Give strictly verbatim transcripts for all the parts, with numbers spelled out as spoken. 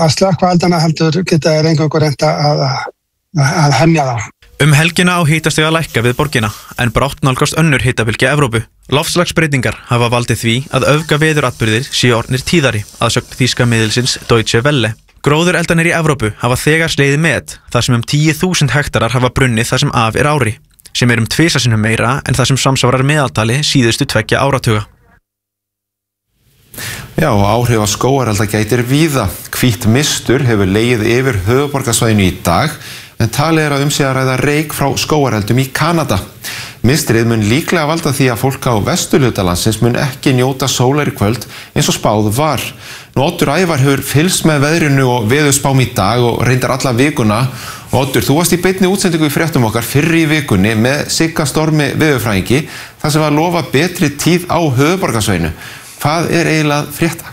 að slökkva eldana heldur geta þeir eingöngu reynt að, að hemja þá. Um helgina á hitastig að lækka við borgina, en brátt nálgast önnur hitabylgja Evrópu. Loftslagsbreytingar hafa valdið því að öfga veðuratburðir séu orðnir tíðari, að sögn þýska miðilsins Deutsche Welle. Gróðureldanir í Evrópu hafa þegar slegið met, þar sem um tíu þúsund hektarar hafa brunnið þar sem af er ári, sem er um tvisvar sinnum meira en það sem samsvarar meðaltali síðustu tveggja áratuga. Já, og áhrif á skógarelda gætir víða. Hvítt mistur hefur legið yfir höfuðborgarsvæðinu í dag, en talið er að um sig að ræða reyk frá skógareldum í Kanada. Mistrið mun líklega valda því að fólk á vesturhluta landsins mun ekki njóta sólar í kvöld eins og spáð var. Nú Oddur Ævar hefur fylgst með veðrinu og veðurspám í dag og reyndar alla vikuna. Og Oddur, þú varst í beinni útsendingu í fréttum okkar fyrr í vikunni með Sigga Stormi veðurfræðingi, þar sem var að lofa betri tíð á höfuðborgarsvæðinu. Hvað er eiginlega frétta?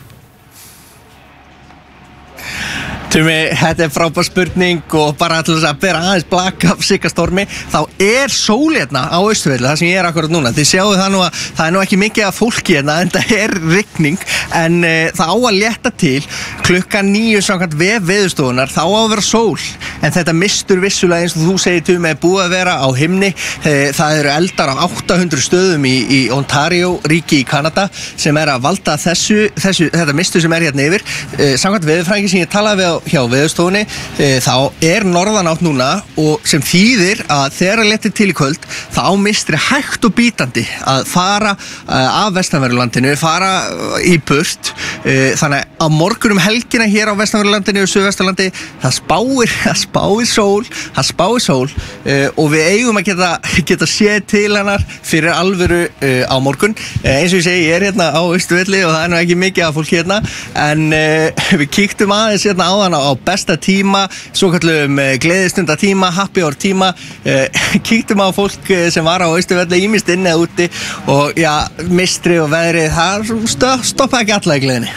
Tumi, þetta er frábær spurning og bara til þess að bera aðeins blak af Sigga Stormi, þá er sól hérna á Austurvelli, það sem ég er akkurat núna. Þið sjáu það nú að það er nú ekki mikið af fólki hérna, en það er rigning, en uh, það á að létta til klukkan níu samkvæmt vef veðurstofunnar, þá á að vera sól. En þetta mistur vissulega eins og þú segir, Tumi, er búið að vera á himni. Uh, það eru eldar á átta hundruð stöðum í, í Ontario, ríki í Kanada, sem er að valda þessu, þessu þetta mistur sem er hérna yfir. Uh, samkvæmt veðurfræðingi sem ég talaði við á hjá veðurstofunni, e, þá er norðanátt núna og sem þýðir að þegar að léttir til í kvöld þá mistri hægt og bítandi að fara e, af vestanverðurlandinu, fara í burt, e, þannig að morgun um helgina hér á vestanverðurlandinu og suðvesturlandi, það spáir það spáir sól, það spáir sól e, og við eigum að geta, geta séð til hennar fyrir alvöru e, á morgun. E, eins og ég segi, ég er hérna á Austurvelli og það er nú ekki mikið af fólk hérna, en e, við kíktum aðeins hérna áðan á besta tíma, svo kallum gleðistunda tíma, happy hour tíma, eh, kíktum á fólk sem var á Austurvelli, ýmist inni eða úti og já, mistri og veðrið, það stop, stoppa ekki alla í gleðinni.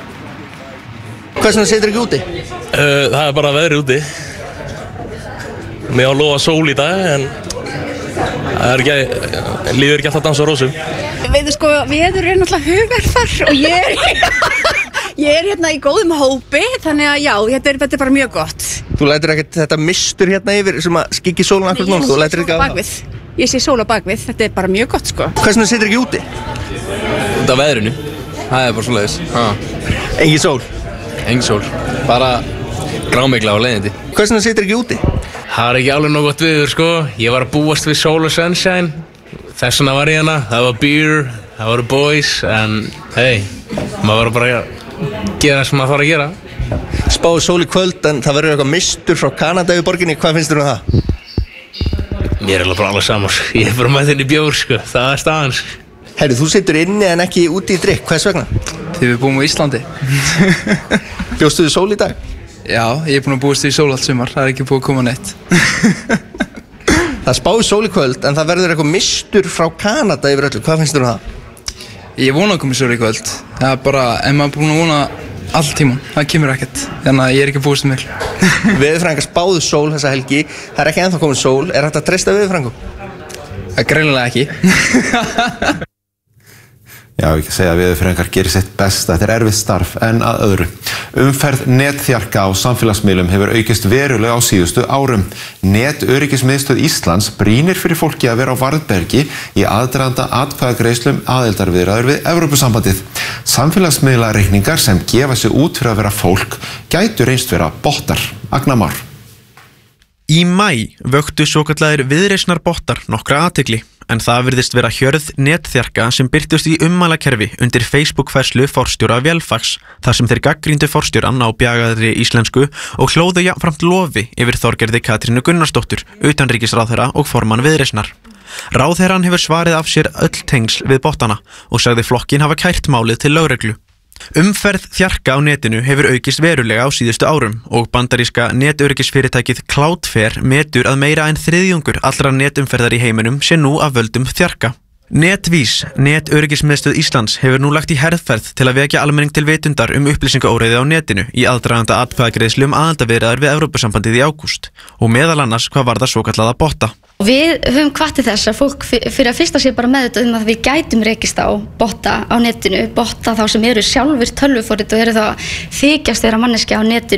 Hvað sem það setur ekki úti? Uh, það er bara veðrið úti. Mér á að lofa sól í dag, en það er ekki, líður ekki alltaf að dansa á rósum. Veitu sko, veður er náttúrulega hugarfar og ég er Ég er hérna í góðum hópi, þannig að já, þetta er, þetta er bara mjög gott. Þú lætur ekkert þetta mistur hérna yfir sem að skikki sólun akkur núna, þú lætur ekki á það? Ég sé sól á bakvið, þetta er bara mjög gott sko. Hvað sem það setur ekki úti? Út af veðrinu, það er bara svoleiðis. Engin sól? Engin sól, bara grámigla á leiðindi. Hvað sem það setur ekki úti? Það er ekki alveg nóg gott viður sko, ég var að búast við sól og sunshine, þess vegna var ég hana, það var beer, það voru boys, en hey, maður var bara að gera sem maður þarf að gera. Spáðu sól í kvöld, en það verður eitthvað mistur frá Kanada yfir borginni, hvað finnst þér um það? Mér er alveg bara alveg saman, ég er bara með þenni bjór sko, það er staðans. Herru, þú situr inni en ekki úti í drykk, hvers vegna? Því við búum á Íslandi. Bjóstu þið sól í dag? Já, ég er búin að búast í sól allt sumar, það er ekki búið að koma neitt. Það spáðu sól í kvöld, en það verður eitthvað mistur frá Kanada yfir öllu, hvað finnst þér um það? Ég vona að koma sól í kvöld, það er bara, ef maður er búin að vona all tíman, það kemur ekkert, þannig að ég er ekki búist um miklu. Veðurfræðingar spáðu sól þessa helgi, það er ekki ennþá komið sól, er hægt að treysta veðurfræðingum? Það er greinilega ekki. Já, ekki að segja að veðurfræðingar gerir sitt besta, þetta er erfitt starf, en að öðru. Umferð netþjarka á samfélagsmiðlum hefur aukist verulega á síðustu árum. Netöryggismiðstöð Íslands brýnir fyrir fólki að vera á varðbergi í aðdraganda atkvæðagreiðslum aðildarviðræður við Evrópusambandið. Samfélagsmiðlareikningar sem gefa sig út fyrir að vera fólk gætu reynst vera bottar. Agna Már. Í maí vöktu svokallaðir viðreisnar bottar nokkra athygli, en það virðist vera hjörð netþjarka sem birtust í ummælakerfi undir Facebook-færslu forstjóra Vélfags, þar sem þeir gaggríndu forstjórann á bjagaðri íslensku og hlóðu jafnframt lofi yfir Þorgerði Katrínu Gunnarsdóttur, utanríkisráðherra og formann viðreisnar. Ráðherrann hefur svarið af sér öll tengsl við bottana og sagði flokkin hafa kært málið til lögreglu. Umferð þjarka á netinu hefur aukist verulega á síðustu árum og bandaríska netöryggisfyrirtækið Cloudflare metur að meira en þriðjungur allra netumferðar í heiminum sé nú af völdum þjarka. Netvís, netöryggismiðstöð Íslands, hefur nú lagt í herðferð til að vekja almenning til vitundar um upplýsingaóreiði á netinu í aðdraganda atkvæðagreiðslu um aðildarviðræður við Evrópusambandið í ágúst og meðal annars hvað varðar svokallaða botta. Við höfum hvatt til þess að fólk fyrir að fyrsta sé bara meðvitað um að við gætum rekist á botta á netinu, botta þá sem eru sjálfur tölvuforrit og eru þá þykjast þeirra manneskja á netinu.